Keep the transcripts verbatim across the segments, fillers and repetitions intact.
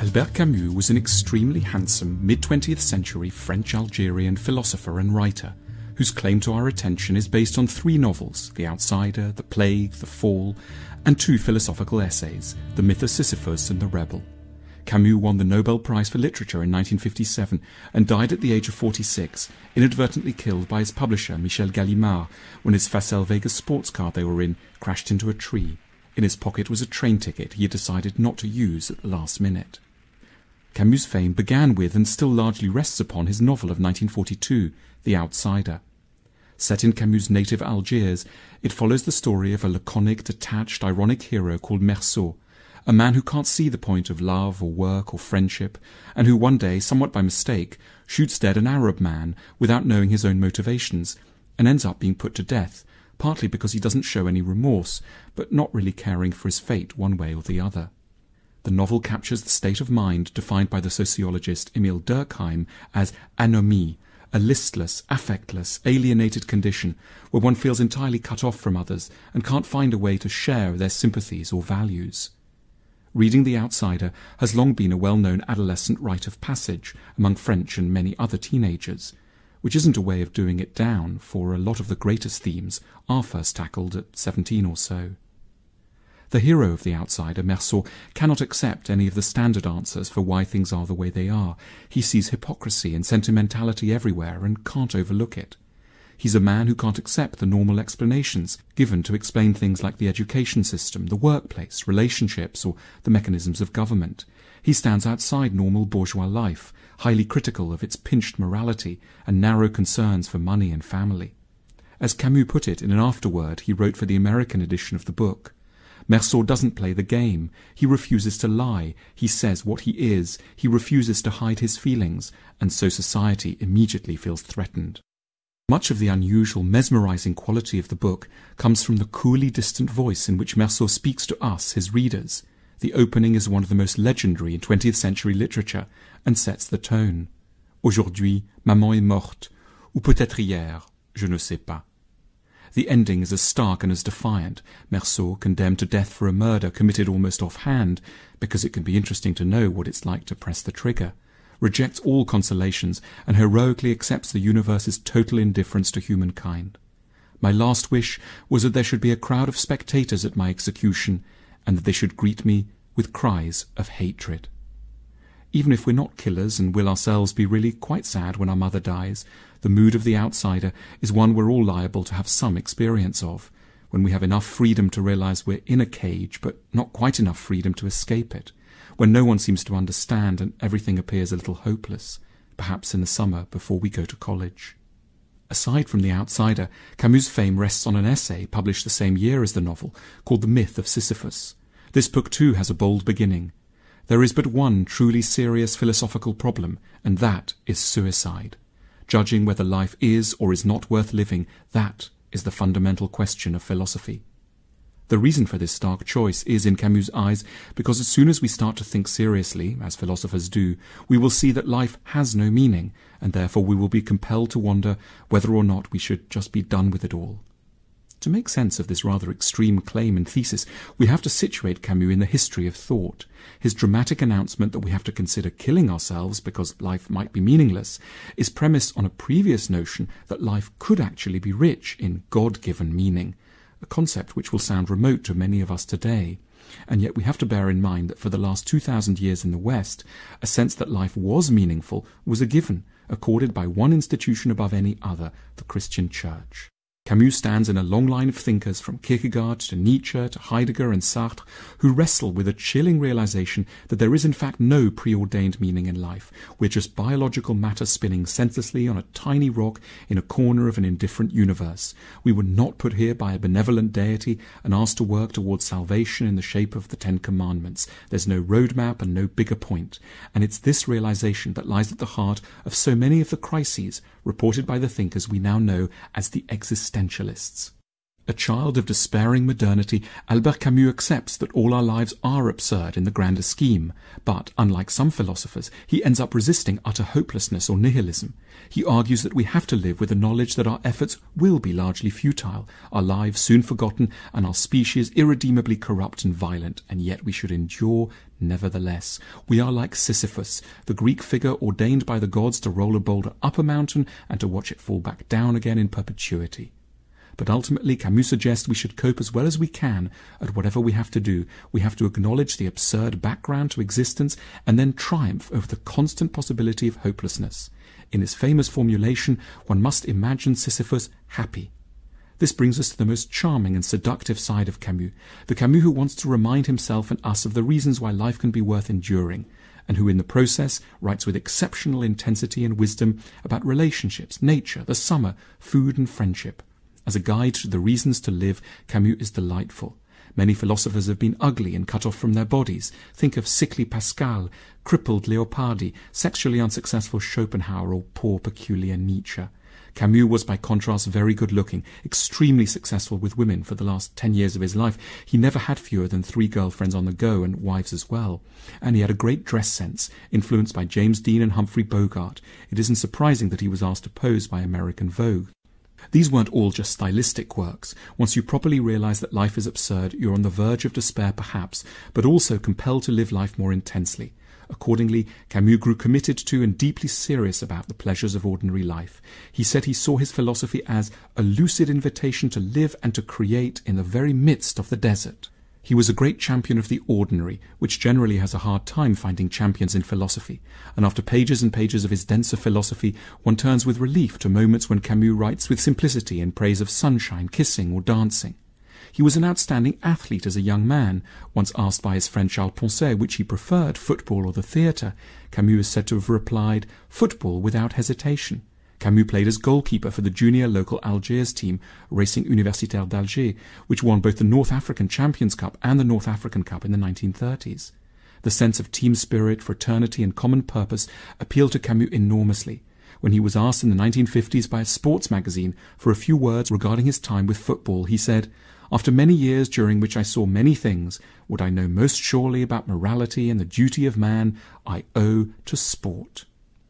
Albert Camus was an extremely handsome mid-twentieth century French-Algerian philosopher and writer, whose claim to our attention is based on three novels, The Outsider, The Plague, The Fall, and two philosophical essays, The Myth of Sisyphus and The Rebel. Camus won the Nobel Prize for Literature in nineteen fifty-seven and died at the age of forty-six, inadvertently killed by his publisher Michel Gallimard when his Facel Vega sports car they were in crashed into a tree. In his pocket was a train ticket he had decided not to use at the last minute. Camus' fame began with and still largely rests upon his novel of nineteen forty-two, The Outsider. Set in Camus' native Algiers, it follows the story of a laconic, detached, ironic hero called Meursault, a man who can't see the point of love or work or friendship, and who one day, somewhat by mistake, shoots dead an Arab man without knowing his own motivations, and ends up being put to death, partly because he doesn't show any remorse, but not really caring for his fate one way or the other. The novel captures the state of mind defined by the sociologist Emile Durkheim as anomie, a listless, affectless, alienated condition where one feels entirely cut off from others and can't find a way to share their sympathies or values. Reading The Outsider has long been a well-known adolescent rite of passage among French and many other teenagers, which isn't a way of doing it down, for a lot of the greatest themes are first tackled at seventeen or so. The hero of The Outsider, Meursault, cannot accept any of the standard answers for why things are the way they are. He sees hypocrisy and sentimentality everywhere and can't overlook it. He's a man who can't accept the normal explanations given to explain things like the education system, the workplace, relationships, or the mechanisms of government. He stands outside normal bourgeois life, highly critical of its pinched morality and narrow concerns for money and family. As Camus put it in an afterword he wrote for the American edition of the book, Meursault doesn't play the game. He refuses to lie. He says what he is. He refuses to hide his feelings, and so society immediately feels threatened. Much of the unusual, mesmerizing quality of the book comes from the coolly distant voice in which Meursault speaks to us, his readers. The opening is one of the most legendary in twentieth century literature and sets the tone. Aujourd'hui, maman est morte, ou peut-être hier, je ne sais pas. The ending is as stark and as defiant. Meursault, condemned to death for a murder committed almost offhand, because it can be interesting to know what it's like to press the trigger, rejects all consolations and heroically accepts the universe's total indifference to humankind. My last wish was that there should be a crowd of spectators at my execution, and that they should greet me with cries of hatred. Even if we're not killers and will ourselves be really quite sad when our mother dies, the mood of The Outsider is one we're all liable to have some experience of, when we have enough freedom to realize we're in a cage, but not quite enough freedom to escape it, when no one seems to understand and everything appears a little hopeless, perhaps in the summer before we go to college. Aside from The Outsider, Camus' fame rests on an essay published the same year as the novel, called The Myth of Sisyphus. This book too has a bold beginning. There is but one truly serious philosophical problem, and that is suicide. Judging whether life is or is not worth living, that is the fundamental question of philosophy. The reason for this stark choice is, in Camus' eyes, because as soon as we start to think seriously, as philosophers do, we will see that life has no meaning, and therefore we will be compelled to wonder whether or not we should just be done with it all. To make sense of this rather extreme claim and thesis, we have to situate Camus in the history of thought. His dramatic announcement that we have to consider killing ourselves because life might be meaningless is premised on a previous notion that life could actually be rich in God-given meaning, a concept which will sound remote to many of us today. And yet we have to bear in mind that for the last two thousand years in the West, a sense that life was meaningful was a given, accorded by one institution above any other, the Christian Church. Camus stands in a long line of thinkers from Kierkegaard to Nietzsche to Heidegger and Sartre who wrestle with a chilling realization that there is in fact no preordained meaning in life. We're just biological matter spinning senselessly on a tiny rock in a corner of an indifferent universe. We were not put here by a benevolent deity and asked to work towards salvation in the shape of the Ten Commandments. There's no roadmap and no bigger point. And it's this realization that lies at the heart of so many of the crises reported by the thinkers we now know as the existentialists. A child of despairing modernity, Albert Camus accepts that all our lives are absurd in the grander scheme, but, unlike some philosophers, he ends up resisting utter hopelessness or nihilism. He argues that we have to live with the knowledge that our efforts will be largely futile, our lives soon forgotten, and our species irredeemably corrupt and violent, and yet we should endure nevertheless. We are like Sisyphus, the Greek figure ordained by the gods to roll a boulder up a mountain and to watch it fall back down again in perpetuity. But ultimately, Camus suggests we should cope as well as we can at whatever we have to do. We have to acknowledge the absurd background to existence and then triumph over the constant possibility of hopelessness. In his famous formulation, one must imagine Sisyphus happy. This brings us to the most charming and seductive side of Camus, the Camus who wants to remind himself and us of the reasons why life can be worth enduring, and who in the process writes with exceptional intensity and wisdom about relationships, nature, the summer, food and friendship. As a guide to the reasons to live, Camus is delightful. Many philosophers have been ugly and cut off from their bodies. Think of sickly Pascal, crippled Leopardi, sexually unsuccessful Schopenhauer, or poor peculiar Nietzsche. Camus was by contrast very good-looking, extremely successful with women for the last ten years of his life. He never had fewer than three girlfriends on the go, and wives as well. And he had a great dress sense, influenced by James Dean and Humphrey Bogart. It isn't surprising that he was asked to pose by American Vogue. These weren't all just stylistic works. Once you properly realize that life is absurd, you're on the verge of despair perhaps, but also compelled to live life more intensely. Accordingly, Camus grew committed to and deeply serious about the pleasures of ordinary life. He said he saw his philosophy as a lucid invitation to live and to create in the very midst of the desert. He was a great champion of the ordinary, which generally has a hard time finding champions in philosophy, and after pages and pages of his denser philosophy, one turns with relief to moments when Camus writes with simplicity in praise of sunshine, kissing, or dancing. He was an outstanding athlete as a young man. Once asked by his friend Charles Poncet which he preferred, football or the theatre, Camus is said to have replied, "Football without hesitation." Camus played as goalkeeper for the junior local Algiers team, Racing Universitaire d'Alger, which won both the North African Champions Cup and the North African Cup in the nineteen thirties. The sense of team spirit, fraternity and common purpose appealed to Camus enormously. When he was asked in the nineteen fifties by a sports magazine for a few words regarding his time with football, he said, "After many years during which I saw many things, what I know most surely about morality and the duty of man, I owe to sport."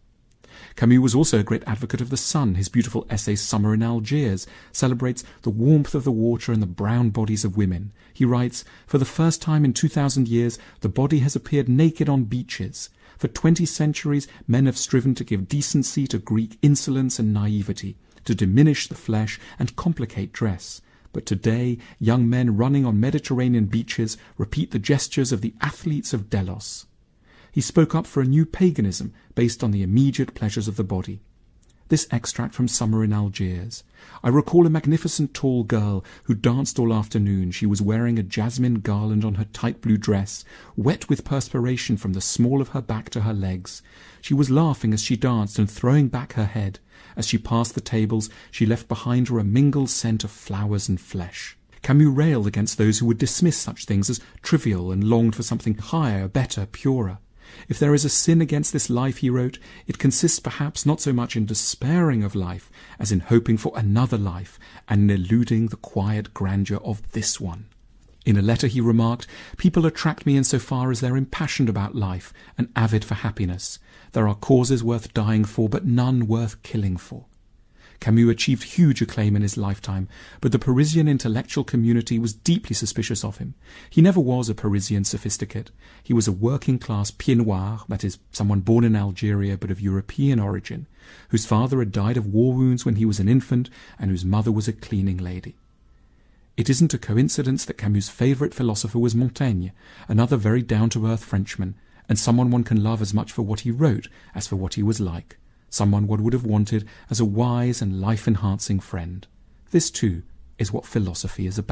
Camus was also a great advocate of the sun. His beautiful essay Summer in Algiers celebrates the warmth of the water and the brown bodies of women. He writes, "For the first time in two thousand years, the body has appeared naked on beaches. For twenty centuries, men have striven to give decency to Greek insolence and naivety, to diminish the flesh and complicate dress. But today, young men running on Mediterranean beaches repeat the gestures of the athletes of Delos." He spoke up for a new paganism based on the immediate pleasures of the body. This extract from Summer in Algiers. "I recall a magnificent tall girl who danced all afternoon. She was wearing a jasmine garland on her tight blue dress, wet with perspiration from the small of her back to her legs. She was laughing as she danced and throwing back her head. As she passed the tables, she left behind her a mingled scent of flowers and flesh." Camus railed against those who would dismiss such things as trivial and longed for something higher, better, purer. If there is a sin against this life, he wrote, it consists perhaps not so much in despairing of life as in hoping for another life and in eluding the quiet grandeur of this one. In a letter he remarked, "People attract me in so far as they're impassioned about life and avid for happiness. There are causes worth dying for, but none worth killing for." Camus achieved huge acclaim in his lifetime, but the Parisian intellectual community was deeply suspicious of him. He never was a Parisian sophisticate. He was a working-class pied noir, that is, someone born in Algeria but of European origin, whose father had died of war wounds when he was an infant and whose mother was a cleaning lady. It isn't a coincidence that Camus' favourite philosopher was Montaigne, another very down-to-earth Frenchman, and someone one can love as much for what he wrote as for what he was like. Someone one would have wanted as a wise and life-enhancing friend. This, too, is what philosophy is about.